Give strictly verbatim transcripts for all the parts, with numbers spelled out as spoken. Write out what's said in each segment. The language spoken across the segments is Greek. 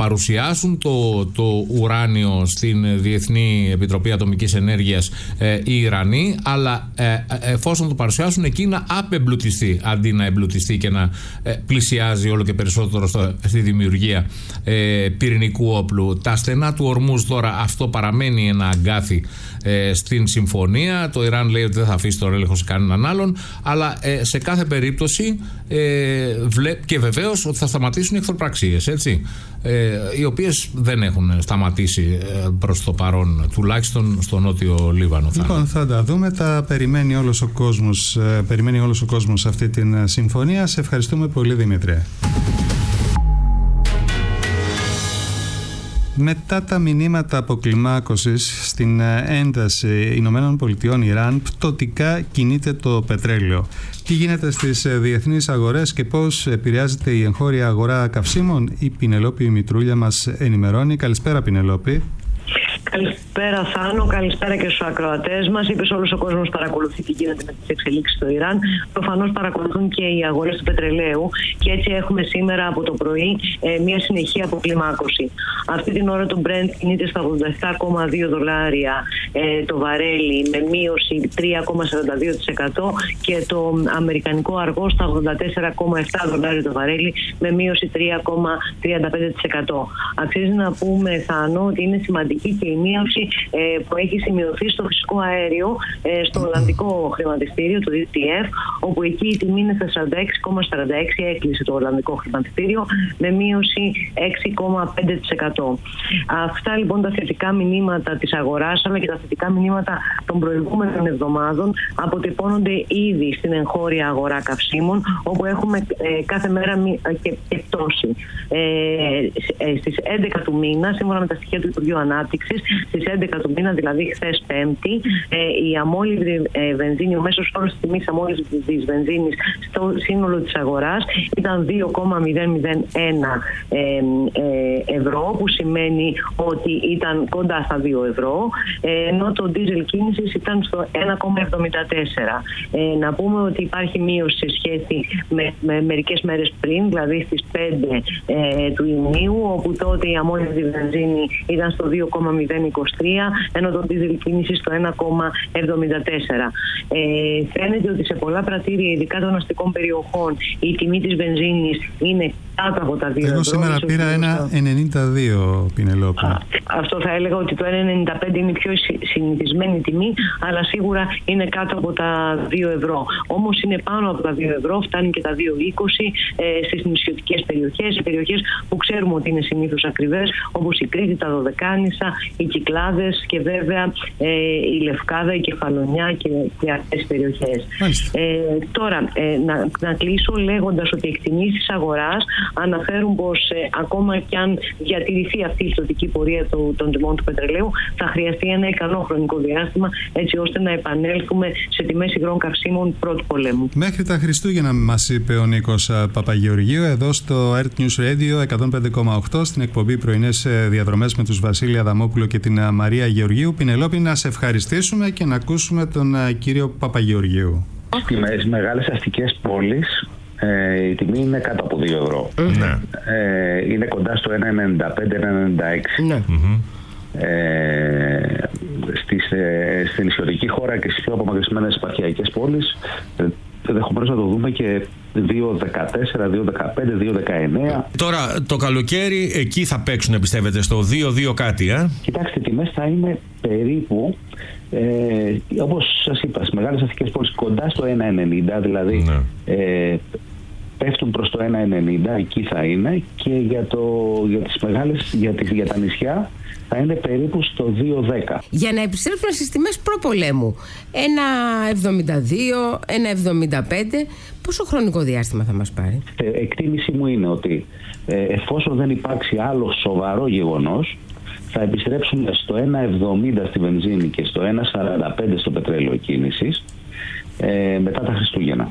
παρουσιάσουν το, το ουράνιο στην Διεθνή Επιτροπή Ατομικής Ενέργειας ε, οι Ιρανοί, αλλά ε, εφόσον το παρουσιάσουν εκεί να απεμπλουτιστεί αντί να εμπλουτιστεί και να ε, πλησιάζει όλο και περισσότερο στο, στη δημιουργία ε, πυρηνικού όπλου. Τα στενά του Ορμούζ τώρα, αυτό παραμένει ένα αγκάθι ε, στην συμφωνία. Το Ιράν λέει ότι δεν θα αφήσει τον έλεγχο σε κανέναν άλλον, αλλά ε, σε κάθε περίπτωση ε, βλέ, και βεβαίως ότι θα σταματήσουν οι εχθροπραξίες, έτσι, ε, οι οποίες δεν έχουν σταματήσει ε, προς το παρόν, τουλάχιστον στο νότιο Λίβανο. Λοιπόν, θα τα δούμε. Τα περιμένει όλος ο κόσμος, ε, περιμένει όλος ο κόσμος αυτή την συμφωνία. Σε ευχαριστούμε πολύ, Δημήτρη. Μετά τα μηνύματα αποκλιμάκωσης στην ένταση Ηνωμένων Πολιτειών Ιράν, πτωτικά κινείται το πετρέλαιο. Τι γίνεται στις διεθνείς αγορές και πώς επηρεάζεται η εγχώρια αγορά καυσίμων? Η Πινελόπη Μητρούλια μας ενημερώνει. Καλησπέρα, Πινελόπη. Καλησπέρα, Θάνο. Καλησπέρα και στους ακροατές μας. Είπες, όλος ο κόσμος παρακολουθεί τι γίνεται με τις εξελίξεις στο Ιράν. Προφανώς παρακολουθούν και οι αγορές του πετρελαίου και έτσι έχουμε σήμερα από το πρωί ε, μια συνεχή αποκλιμάκωση. Αυτή την ώρα το Brent κινείται στα ογδόντα επτά κόμμα δύο δολάρια ε, το βαρέλι, με μείωση τρία κόμμα σαράντα δύο τοις εκατό, και το αμερικανικό αργό στα ογδόντα τέσσερα κόμμα επτά δολάρια το βαρέλι, με μείωση τρία κόμμα τριάντα πέντε τοις εκατό. Αξίζει να πούμε, Θάνο, ότι είναι σημαντική και η μείωση ε, που έχει σημειωθεί στο φυσικό αέριο, ε, στο Ολλανδικό χρηματιστήριο, το ντι τι εφ, όπου εκεί η τιμή είναι στα σαράντα έξι κόμμα σαράντα έξι, έκλεισε το Ολλανδικό χρηματιστήριο, με μείωση έξι κόμμα πέντε τοις εκατό. Αυτά λοιπόν τα θετικά μηνύματα της αγοράς, αλλά και τα θετικά μηνύματα των προηγούμενων εβδομάδων αποτυπώνονται ήδη στην εγχώρια αγορά καυσίμων, όπου έχουμε ε, κάθε μέρα και, και πτώση. Ε, ε, στις έντεκα του μήνα, σύμφωνα με τα στοιχεία του Υπουργείου Ανάπτυξης, στις έντεκα του μήνα, δηλαδή χθες Πέμπτη, ε, η αμόλυβδη ε, βενζίνη, ο μέσος όρος τιμής αμόλυβδης βενζίνης στο σύνολο της αγοράς ήταν δύο κόμμα μηδέν μηδέν ένα ε, ε, ευρώ, που σημαίνει ότι ήταν κοντά στα δύο ευρώ, ε, ενώ το ντίζελ κίνησης ήταν στο ένα κόμμα εβδομήντα τέσσερα. Ε, να πούμε ότι υπάρχει μείωση σε σχέση με, με μερικές μέρες πριν, δηλαδή στις πέντε ε, του Ιουνίου, όπου τότε η αμόλυβδη βενζίνη ήταν στο δύο κόμμα μηδέν είκοσι τρία, ενώ το ντίζελ κίνηση στο ένα κόμμα εβδομήντα τέσσερα. Ε, φαίνεται ότι σε πολλά πρατήρια, ειδικά των αστικών περιοχών, η τιμή της βενζίνης είναι κάτω από τα δύο ευρώ. Εγώ σήμερα πήρα ένα ενενήντα δύο, Πινελόπη. Α, αυτό θα έλεγα ότι το ένα ενενήντα πέντε είναι η πιο συνηθισμένη τιμή, αλλά σίγουρα είναι κάτω από τα δύο ευρώ. Όμως είναι πάνω από τα δύο ευρώ, φτάνει και τα δύο είκοσι ε, στις νησιωτικές περιοχές, σε περιοχές που ξέρουμε ότι είναι συνήθως ακριβές, όπως η Κρήτη, τα Δωδεκάνησα, οι Κυκλάδες και βέβαια ε, η Λευκάδα, η Κεφαλονιά και, και αυτές τις περιοχές. Ε, τώρα, ε, να, να κλείσω λέγοντας ότι οι εκτιμήσεις αγοράς αναφέρουν πως ε, ακόμα και αν διατηρηθεί αυτή η πτωτική πορεία του, των τιμών του πετρελαίου, θα χρειαστεί ένα ικανό χρονικό διάστημα, έτσι ώστε να επανέλθουμε σε τιμές υγρών καυσίμων πρώτου πολέμου. Μέχρι τα Χριστούγεννα, μας είπε ο Νίκος Παπαγεωργίου, εδώ στο Earth News Radio εκατόν πέντε κόμμα οκτώ, στην εκπομπή Πρωινές Διαδρομές με τους Βασίλη Αδαμόπουλο και την Μαρία Γεωργίου. Πινελόπη, να σε ευχαριστήσουμε και να ακούσουμε τον κύριο Παπαγεωργίου. Στις μεγάλες αστικές πόλεις ε, η τιμή είναι κάτω από δύο ευρώ. Mm-hmm. Ε, είναι κοντά στο ένα ενενήντα πέντε ένα ενενήντα έξι. Mm-hmm. Ε, στις, ε, στην νησιωτική χώρα και στις πιο απομακρυσμένες επαρχιακές πόλεις ε, ενδεχομένως να το δούμε και δύο δεκατέσσερα, δύο δεκαπέντε, δύο δεκαεννέα. Τώρα το καλοκαίρι εκεί θα παίξουν, πιστεύετε, στο δύο δύο κάτι, ε? Κοιτάξτε, οι τιμές θα είναι περίπου ε, όπως σας είπα, στις μεγάλες αστικές πόλεις κοντά στο ένα ενενήντα, δηλαδή ναι. ε, πέφτουν προς το ένα ενενήντα, εκεί θα είναι, και για, το, για τις μεγάλες, για, τις, για τα νησιά θα είναι περίπου στο δύο δέκα. Για να επιστρέψουμε στις τιμές προπολέμου, ένα εβδομήντα δύο, ένα εβδομήντα πέντε, πόσο χρονικό διάστημα θα μας πάρει? Ε, εκτίμηση μου είναι ότι ε, εφόσον δεν υπάρξει άλλο σοβαρό γεγονός, θα επιστρέψουμε στο ένα εβδομήντα στη βενζίνη και στο ένα σαράντα πέντε στο πετρέλαιο κίνησης ε, μετά τα Χριστούγεννα.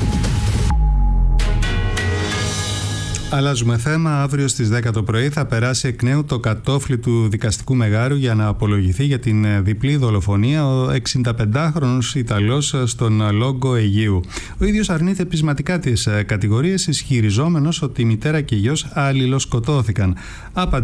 Αλλάζουμε θέμα. Αύριο στις δέκα το πρωί θα περάσει εκ νέου το κατόφλι του δικαστικού μεγάρου για να απολογηθεί για την διπλή δολοφονία ο εξηνταπεντάχρονος Ιταλός στον Λόγκο Αιγαίου. Ο ίδιος αρνείται πεισματικά τις κατηγορίες, ισχυριζόμενος ότι η μητέρα και η γιος αλληλοσκοτώθηκαν. Άπαντη